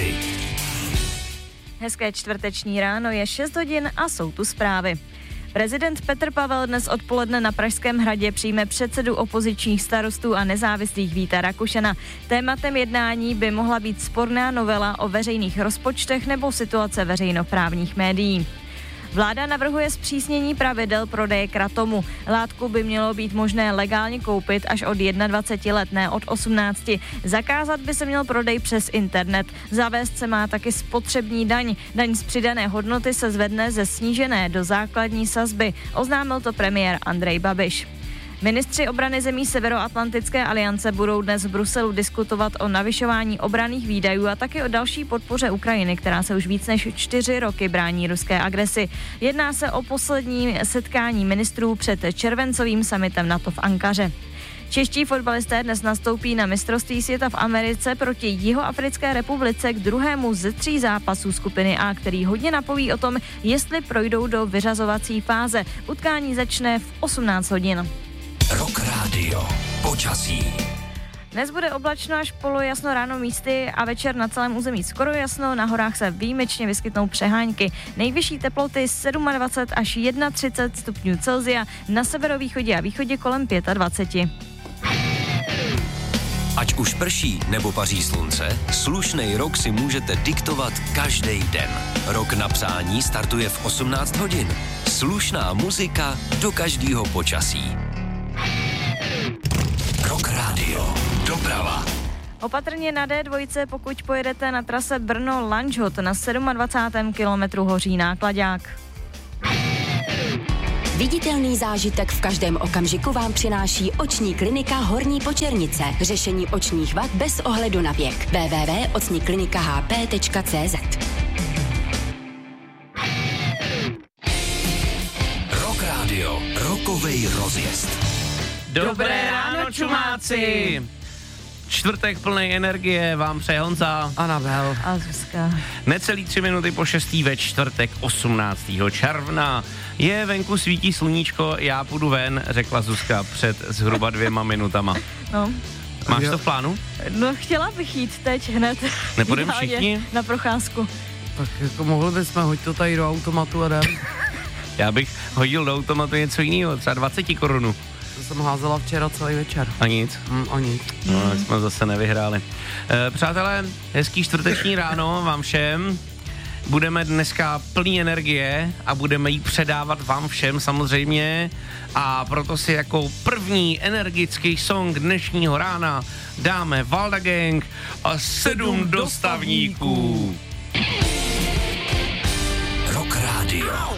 Update. Hezké čtvrteční ráno, je 6 hodin a jsou tu zprávy. Prezident Petr Pavel dnes odpoledne na Pražském hradě přijme předsedu opozičních Starostů a nezávislých Víta Rakušana. Tématem jednání by mohla být sporná novela o veřejných rozpočtech nebo situace veřejnoprávních médií. Vláda navrhuje zpřísnění pravidel prodeje kratomu. Látku by mělo být možné legálně koupit až od 21 let, ne od 18. Zakázat by se měl prodej přes internet. Zavést se má taky spotřební daň. Daň z přidané hodnoty se zvedne ze snížené do základní sazby. Oznámil to premiér Andrej Babiš. Ministři obrany zemí Severoatlantické aliance budou dnes v Bruselu diskutovat o navyšování obranných výdajů a taky o další podpoře Ukrajiny, která se už víc než 4 roky brání ruské agresi. Jedná se o poslední setkání ministrů před červencovým summitem NATO v Ankaře. Čeští fotbalisté dnes nastoupí na mistrovství světa v Americe proti Jihoafrické republice k druhému ze 3 zápasů skupiny A, který hodně napoví o tom, jestli projdou do vyřazovací fáze. Utkání začne v 18 hodin. Rock Radio. Počasí. Dnes bude oblačno až polojasno ráno místy a večer na celém území skoro jasno, na horách se výjimečně vyskytnou přehánky. Nejvyšší teploty 27 až 31 stupňů Celsia, na severovýchodě a východě kolem 25. Ať už prší nebo paří slunce, slušnej rok si můžete diktovat každý den. Rok na přání startuje v 18 hodin. Slušná muzika do každého počasí. Rock Radio. Doprava. Opatrně na D2, pokud pojedete na trase Brno-Lanžhot na 27. kilometru hoří náklaďák. Viditelný zážitek v každém okamžiku vám přináší oční klinika Horní Počernice. Řešení očních vad bez ohledu na věk. www.ocniklinikahp.cz. Rock Radio. Rokovej rozjezd. Dobré ráno, čumáci! Čtvrtek plný energie vám přeje Honza. Anabel. A Zuzka. Necelý 3 minuty po 6. ve čtvrtek 18. června. Je venku, svítí sluníčko, já půjdu ven, řekla Zuzka před zhruba 2 minutama. No. Máš to v plánu? No, chtěla bych jít teď hned. Nepůjdeme všichni? Na procházku. Tak jako mohli bychom, hoď to tady do automatu a jdem. Já bych hodil do automatu něco jiného, třeba 20 korun. To jsem házela včera celý večer. A nic? A nic. No, tak jsme zase nevyhráli. Přátelé, hezký čtvrteční ráno vám všem. Budeme dneska plný energie a budeme ji předávat vám všem samozřejmě. A proto si jako první energický song dnešního rána dáme Valda Gang a 7 dostavníků. Rock Radio.